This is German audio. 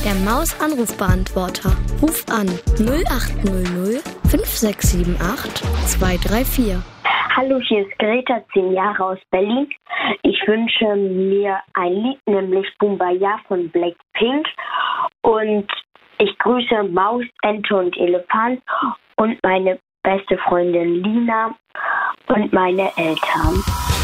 Der Maus-Anrufbeantworter. Ruf an 0800 5678 234. Hallo, hier ist Greta, 10 Jahre aus Berlin. Ich wünsche mir ein Lied, nämlich Boombayah von Blackpink. Und ich grüße Maus, Ente und Elefant und meine beste Freundin Lina und meine Eltern.